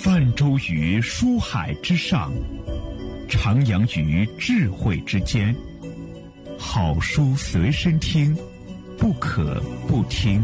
泛舟于书海之上，徜徉于智慧之间。好书随身听，不可不听。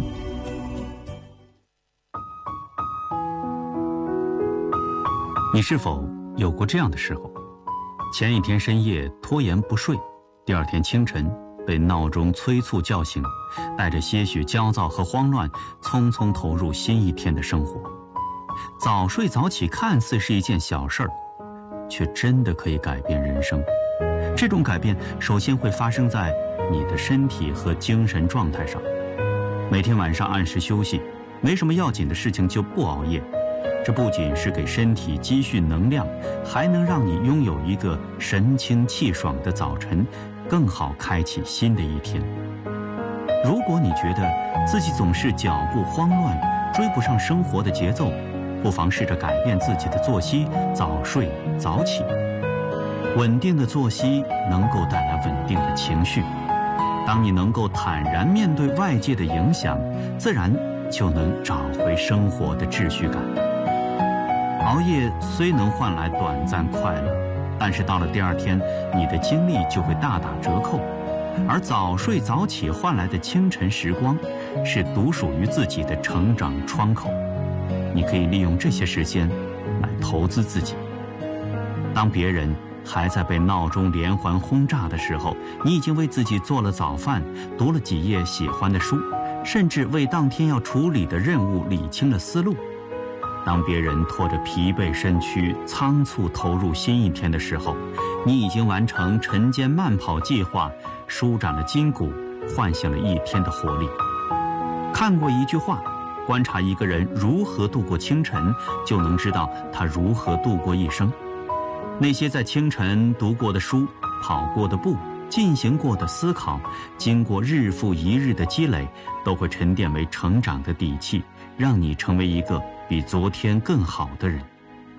你是否有过这样的时候？前一天深夜拖延不睡，第二天清晨被闹钟催促叫醒，带着些许焦躁和慌乱，匆匆投入新一天的生活。早睡早起看似是一件小事儿，却真的可以改变人生。这种改变首先会发生在你的身体和精神状态上。每天晚上按时休息，没什么要紧的事情就不熬夜。这不仅是给身体积蓄能量，还能让你拥有一个神清气爽的早晨，更好开启新的一天。如果你觉得自己总是脚步慌乱，追不上生活的节奏，不妨试着改变自己的作息，早睡早起。稳定的作息能够带来稳定的情绪，当你能够坦然面对外界的影响，自然就能找回生活的秩序感。熬夜虽能换来短暂快乐，但是到了第二天，你的精力就会大打折扣。而早睡早起换来的清晨时光，是独属于自己的成长窗口。你可以利用这些时间来投资自己。当别人还在被闹钟连环轰炸的时候，你已经为自己做了早饭，读了几页喜欢的书，甚至为当天要处理的任务理清了思路。当别人拖着疲惫身躯仓促投入新一天的时候，你已经完成晨间慢跑计划，舒展了筋骨，唤醒了一天的活力。看过一句话，观察一个人如何度过清晨，就能知道他如何度过一生。那些在清晨读过的书，跑过的步，进行过的思考，经过日复一日的积累，都会沉淀为成长的底气，让你成为一个比昨天更好的人。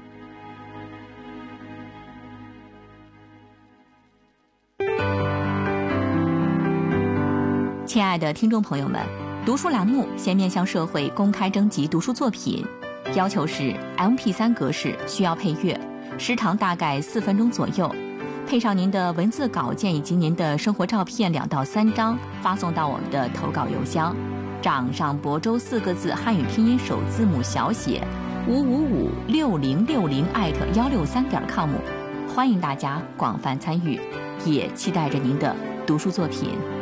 亲爱的听众朋友们，读书栏目现面向社会公开征集读书作品，要求是 MP3 格式，需要配乐，时长大概4分钟左右，配上您的文字稿件以及您的生活照片2到3张，发送到我们的投稿邮箱掌上亳州4个字汉语拼音首字母小写5556060@163.com，欢迎大家广泛参与，也期待着您的读书作品。